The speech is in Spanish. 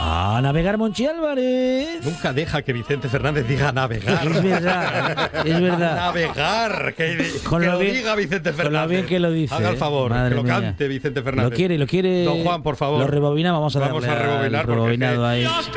A navegar, Monchi Álvarez. Nunca deja que Vicente Fernández diga navegar. Es verdad, es verdad. Navegar, que Con lo bien, diga Vicente Fernández. Con lo bien que lo dice. Haga el favor, Madre que lo mía. cante Vicente Fernández. Lo quiere. Don Juan, por favor. Lo rebobinamos, Vamos a rebobinar rebobinado porque ahí.